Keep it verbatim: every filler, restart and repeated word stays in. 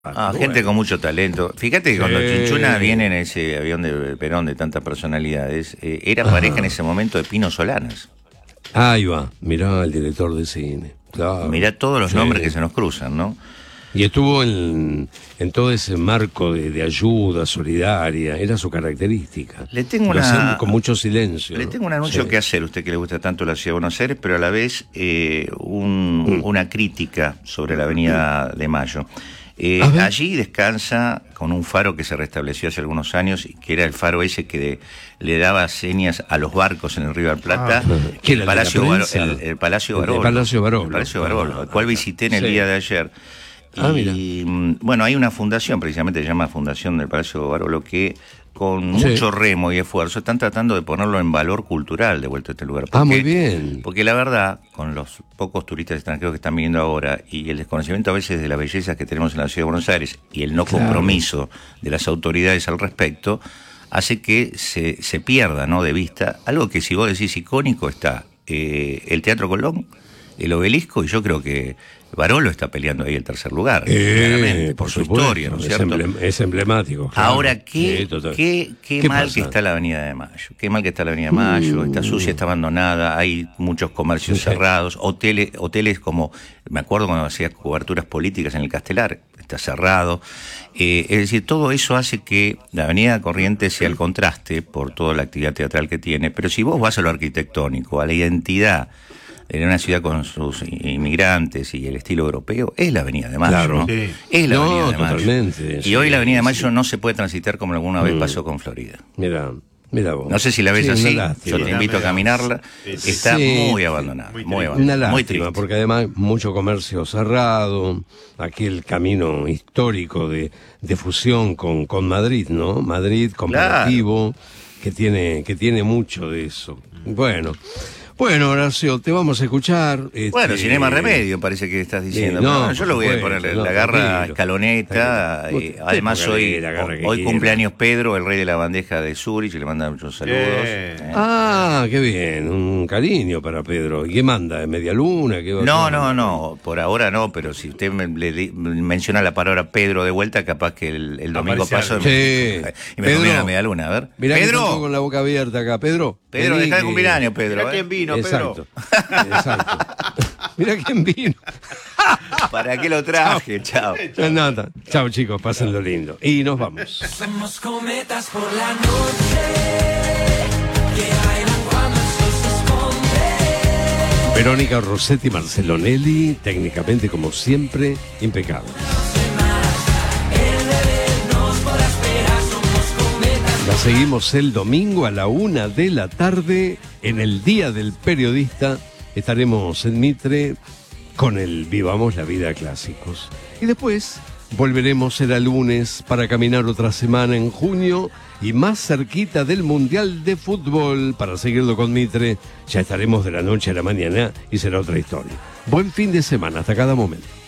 Ah, bueno. gente con mucho talento. Fíjate que cuando Sí. Chinchuna viene en ese avión de Perón de tantas personalidades, eh, era pareja en ese momento de Pino Solanas. Ahí va, mirá el director de cine. Claro. Mirá todos los Sí. nombres que se nos cruzan, ¿no? Y estuvo en, en todo ese marco de, de ayuda solidaria, era su característica. Le tengo Lo una- hacía con mucho silencio. Le ¿no? tengo un anuncio Sí. que hacer, usted que le gusta tanto la ciudad de Buenos Aires, pero a la vez eh, un- Mm. una crítica sobre la Avenida de Mayo. Eh, A ver. allí descansa con un faro que se restableció hace algunos años y que era el faro ese que de- le daba señas a los barcos en el Río de la Plata. Ah, ¿qué el, era, el de la Palacio Baro- prensa? el, el Palacio El de Barolo. Palacio Barolo. El Palacio Barolo, Ah, al cual visité en el sí. día de ayer. Ah, mira. Y mm, bueno, hay una fundación, precisamente se llama Fundación del Palacio Barolo, que con Sí. mucho remo y esfuerzo están tratando de ponerlo en valor cultural de vuelta a este lugar. Ah, muy bien. Porque la verdad, con los pocos turistas extranjeros que están viniendo ahora y el desconocimiento a veces de las bellezas que tenemos en la ciudad de Buenos Aires y el no Claro. compromiso de las autoridades al respecto, hace que se, se pierda, ¿no?, de vista algo que, si vos decís icónico, está eh, el Teatro Colón, el Obelisco, y yo creo que Barolo está peleando ahí el tercer lugar, Eh, claramente, por, su supuesto, historia, ¿no es es, cierto? emblem- es emblemático. claro. Ahora, qué, Sí, total. qué, qué, ¿Qué mal pasa? que está la Avenida de Mayo. Qué mal que está la Avenida de Mayo. Está sucia, está abandonada. Hay muchos comercios Sí. cerrados. Hoteles, hoteles como, me acuerdo cuando hacía coberturas políticas en el Castelar, está cerrado. Eh, es decir, todo eso hace que la Avenida Corrientes sea el contraste por toda la actividad teatral que tiene. Pero si vos vas a lo arquitectónico, a la identidad en una ciudad con sus inmigrantes y el estilo europeo, es la Avenida de Mayo, Claro. ¿no? Sí. Es la No, Avenida de Mayo. totalmente, Y sí, hoy la Avenida de Mayo sí. no se puede transitar como alguna vez pasó con Florida. Mira, mira vos. No sé si la ves Sí, así, una lástima. yo te invito a caminarla. Está Sí, muy sí, abandonada, muy muy triste. abandonada. Una muy lástima, triste. porque además mucho comercio cerrado, aquí el camino histórico de, de fusión con, con Madrid, ¿no? Madrid comparativo, que tiene, que tiene mucho de eso. Bueno, bueno, Horacio, te vamos a escuchar. Bueno, este, Cinema Remedio, parece que estás diciendo. Sí, no, Pero yo por lo voy a supuesto, poner no, la garra tranquilo. escaloneta. Tranquilo. eh, Usted además, póngale hoy, la garra que hoy quiera. cumpleaños Pedro, el rey de la bandeja de Zurich, le manda muchos saludos. Eh. Eh. Ah, qué bien, un cariño para Pedro. ¿Y qué manda? ¿Media luna? ¿Qué va- No, qué no, manda? no, por ahora no, pero si usted me, le di- menciona la palabra Pedro de vuelta, capaz que el, el domingo Aparece paso algo. Sí. y me Pedro. comí una media luna. A ver, Mirá que Pedro, estoy con la boca abierta acá. Pedro. Pedro, vení deja de que- cumpleaños, Pedro. Mirá eh. quién vino, Exacto. Pedro. Exacto. Mira quién vino. ¿Para qué lo traje? Chao. No, nada. Chao, chicos, pásenlo lindo. Y nos vamos. Somos cometas por la noche que bailan cuando el sol se esconde. Verónica Rossetti, Marcelo Nelly, técnicamente como siempre, impecable. El bebé nos podrá esperar. Somos cometas. La seguimos el domingo a la una de la tarde en el Día del Periodista. Estaremos en Mitre con el Vivamos la Vida Clásicos. Y después volveremos el lunes para caminar otra semana en junio y más cerquita del Mundial de Fútbol. Para seguirlo con Mitre, ya estaremos de la noche a la mañana y será otra historia. Buen fin de semana, hasta cada momento.